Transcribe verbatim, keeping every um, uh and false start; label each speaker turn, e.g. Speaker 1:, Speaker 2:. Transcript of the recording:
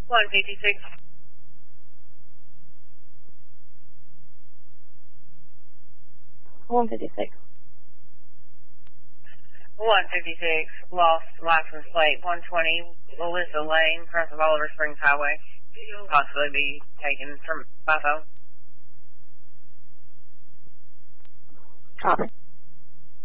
Speaker 1: one fifty-six.
Speaker 2: one fifty-six.
Speaker 1: one fifty-six, lost license plate one twenty, Alyssa Lane, across of Oliver Springs Highway. Possibly be taken from by phone.
Speaker 2: Copy.